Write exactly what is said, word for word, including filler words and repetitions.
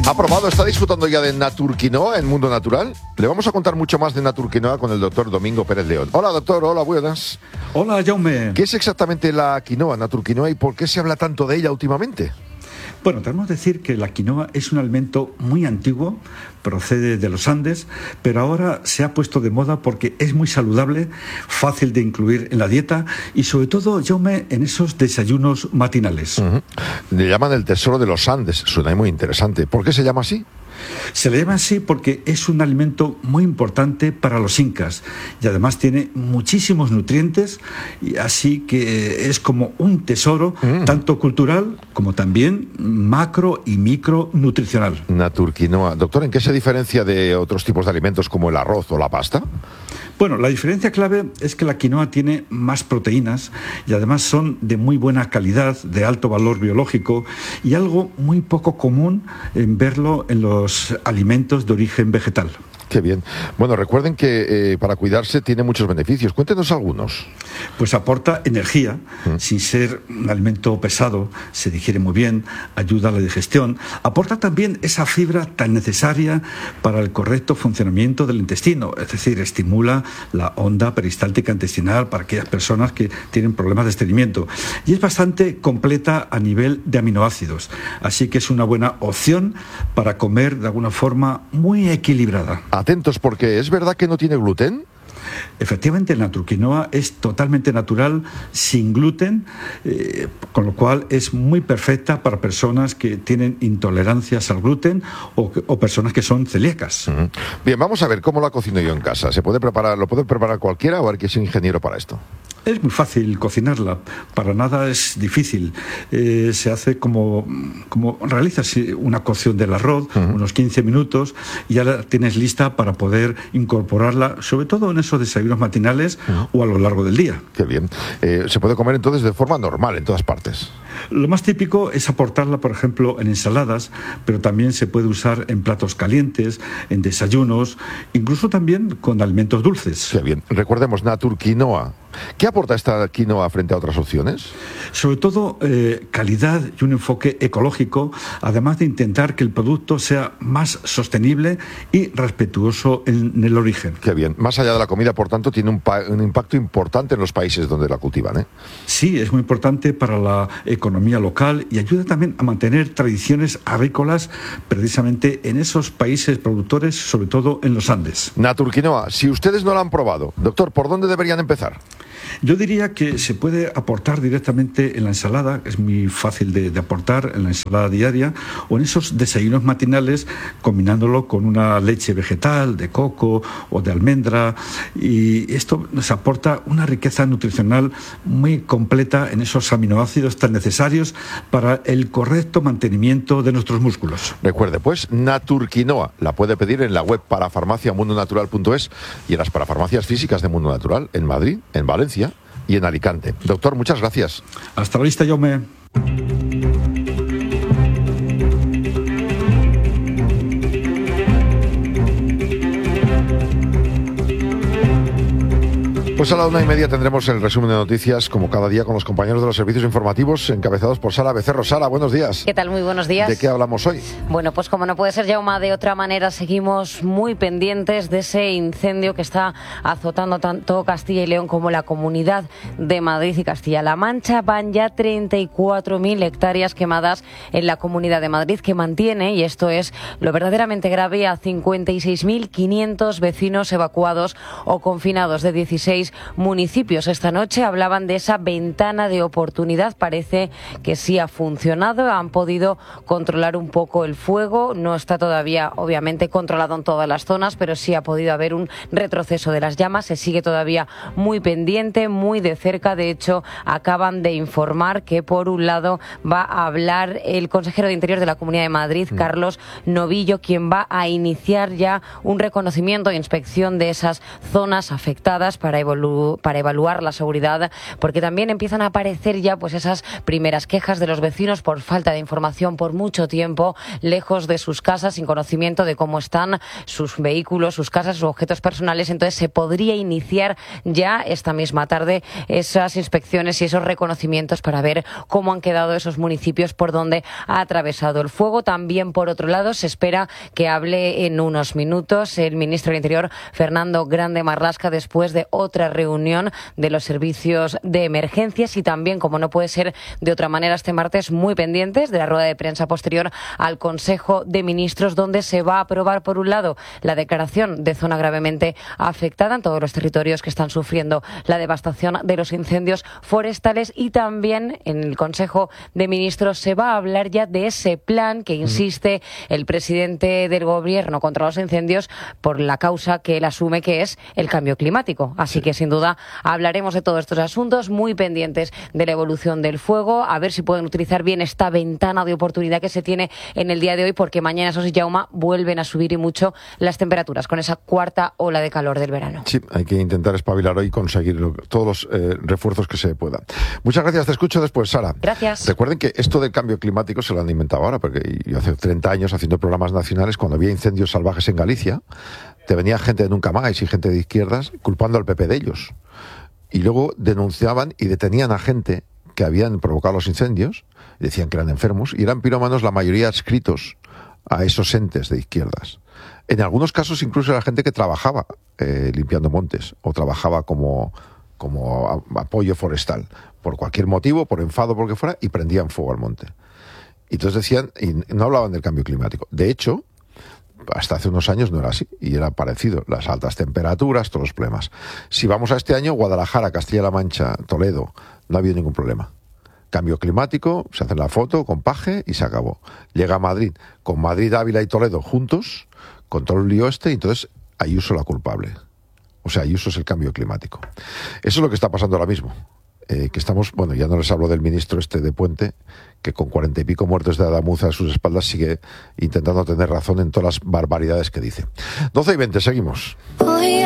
¿Ha probado, está disfrutando ya de Naturquinoa en Mundo Natural? Le vamos a contar mucho más de Naturquinoa con el doctor Domingo Pérez León. Hola, doctor, hola, buenas. Hola, Jaume. ¿Qué es exactamente la quinoa, Naturquinoa, y por qué se habla tanto de ella últimamente? Bueno, tenemos que decir que la quinoa es un alimento muy antiguo, procede de los Andes, pero ahora se ha puesto de moda porque es muy saludable, fácil de incluir en la dieta y sobre todo, Jaume, en esos desayunos matinales. Uh-huh. Le llaman el tesoro de los Andes, suena muy interesante. ¿Por qué se llama así? Se le llama así porque es un alimento muy importante para los incas y además tiene muchísimos nutrientes, y así que es como un tesoro, mm. tanto cultural como también macro y micro nutricional. Naturquinoa. Doctor, ¿en qué se diferencia de otros tipos de alimentos como el arroz o la pasta? Bueno, la diferencia clave es que la quinoa tiene más proteínas y además son de muy buena calidad, de alto valor biológico y algo muy poco común en verlo en los alimentos de origen vegetal. Qué bien. Bueno, recuerden que eh, para cuidarse tiene muchos beneficios. Cuéntenos algunos. Pues aporta energía, mm. sin ser un alimento pesado, se digiere muy bien, ayuda a la digestión. Aporta también esa fibra tan necesaria para el correcto funcionamiento del intestino, es decir, estimula la onda peristáltica intestinal para aquellas personas que tienen problemas de estreñimiento. Y es bastante completa a nivel de aminoácidos, así que es una buena opción para comer de alguna forma muy equilibrada. Atentos, porque ¿es verdad que no tiene gluten? Efectivamente, la naturquinoa es totalmente natural, sin gluten, eh, con lo cual es muy perfecta para personas que tienen intolerancias al gluten o, o personas que son celíacas. Uh-huh. Bien, vamos a ver cómo la cocino yo en casa. ¿Se puede preparar, lo puede preparar cualquiera o hay que ser ingeniero para esto? Es muy fácil cocinarla, para nada es difícil. Eh, se hace como, como realizas una cocción del arroz, uh-huh. unos quince minutos, y ya la tienes lista para poder incorporarla, sobre todo en esos desayunos matinales uh-huh. o a lo largo del día. Qué bien. Eh, se puede comer entonces de forma normal en todas partes. Lo más típico es aportarla, por ejemplo, en ensaladas, pero también se puede usar en platos calientes, en desayunos, incluso también con alimentos dulces. Qué bien. Recordemos, Naturquinoa. ¿Qué aporta esta quinoa frente a otras opciones? Sobre todo eh, calidad y un enfoque ecológico, además de intentar que el producto sea más sostenible y respetuoso en el origen. Qué bien. Más allá de la comida, por tanto, tiene un, pa- un impacto importante en los países donde la cultivan, ¿eh? Sí, es muy importante para la economía local y ayuda también a mantener tradiciones agrícolas precisamente en esos países productores, sobre todo en los Andes. Naturquinoa, si ustedes no la han probado, doctor, ¿por dónde deberían empezar? Yo diría que se puede aportar directamente en la ensalada, es muy fácil de, de aportar en la ensalada diaria, o en esos desayunos matinales combinándolo con una leche vegetal, de coco o de almendra, y esto nos aporta una riqueza nutricional muy completa en esos aminoácidos tan necesarios para el correcto mantenimiento de nuestros músculos. Recuerde, pues, Naturquinoa la puede pedir en la web parafarmacia mundo natural punto es y en las parafarmacias físicas de Mundo Natural, en Madrid, en Valencia y en Alicante. Doctor, muchas gracias. Hasta la vista, Jaume. Pues a la una y media tendremos el resumen de noticias, como cada día, con los compañeros de los servicios informativos, encabezados por Sara Becerro. Sara, buenos días. ¿Qué tal? Muy buenos días. ¿De qué hablamos hoy? Bueno, pues como no puede ser, Jaume, de otra manera, seguimos muy pendientes de ese incendio que está azotando tanto Castilla y León como la Comunidad de Madrid y Castilla-La Mancha. Van ya treinta y cuatro mil hectáreas quemadas en la Comunidad de Madrid, que mantiene, y esto es lo verdaderamente grave, a cincuenta y seis mil quinientos vecinos evacuados o confinados de dieciséis municipios. Esta noche hablaban de esa ventana de oportunidad. Parece que sí ha funcionado, han podido controlar un poco el fuego. No está todavía, obviamente, controlado en todas las zonas, pero sí ha podido haber un retroceso de las llamas. Se sigue todavía muy pendiente, muy de cerca. De hecho, acaban de informar que, por un lado, va a hablar el consejero de Interior de la Comunidad de Madrid, mm. Carlos Novillo, quien va a iniciar ya un reconocimiento e inspección de esas zonas afectadas para evaluar evalu- para evaluar la seguridad, porque también empiezan a aparecer ya pues esas primeras quejas de los vecinos por falta de información, por mucho tiempo lejos de sus casas, sin conocimiento de cómo están sus vehículos, sus casas, sus objetos personales. Entonces se podría iniciar ya esta misma tarde esas inspecciones y esos reconocimientos para ver cómo han quedado esos municipios por donde ha atravesado el fuego. También, por otro lado, se espera que hable en unos minutos el ministro del Interior, Fernando Grande Marlaska, después de otra reunión de los servicios de emergencias y también, como no puede ser de otra manera, este martes muy pendientes de la rueda de prensa posterior al Consejo de Ministros, donde se va a aprobar, por un lado, la declaración de zona gravemente afectada en todos los territorios que están sufriendo la devastación de los incendios forestales, y también en el Consejo de Ministros se va a hablar ya de ese plan que insiste el presidente del Gobierno contra los incendios por la causa que él asume, que es el cambio climático. Así que, sin duda, hablaremos de todos estos asuntos, muy pendientes de la evolución del fuego, a ver si pueden utilizar bien esta ventana de oportunidad que se tiene en el día de hoy, porque mañana, eso sí, Jaume, vuelven a subir y mucho las temperaturas con esa cuarta ola de calor del verano. Sí, hay que intentar espabilar hoy y conseguir lo, todos los eh, refuerzos que se puedan. Muchas gracias, te escucho después, Sara. Gracias. Recuerden que esto del cambio climático se lo han inventado ahora, porque yo hace treinta años haciendo programas nacionales, cuando había incendios salvajes en Galicia, te venía gente de Nunca Más y gente de izquierdas culpando al P P de ellos. Y luego denunciaban y detenían a gente que habían provocado los incendios, decían que eran enfermos, y eran pirómanos la mayoría adscritos a esos entes de izquierdas. En algunos casos incluso era gente que trabajaba eh, limpiando montes o trabajaba como, como a, apoyo forestal, por cualquier motivo, por enfado, por lo que fuera, y prendían fuego al monte. Y entonces decían, y no hablaban del cambio climático. De hecho, hasta hace unos años no era así, y era parecido, las altas temperaturas, todos los problemas. Si vamos a este año, Guadalajara, Castilla-La Mancha, Toledo, no ha habido ningún problema. Cambio climático, se hace la foto con paje y se acabó. Llega a Madrid, con Madrid, Ávila y Toledo juntos, con todo el lío este, y entonces Ayuso la culpable. O sea, Ayuso es el cambio climático. Eso es lo que está pasando ahora mismo. Eh, que estamos, bueno, ya no les hablo del ministro este de Puente, que con cuarenta y pico muertos de Adamuza a sus espaldas sigue intentando tener razón en todas las barbaridades que dice. doce y veinte, seguimos.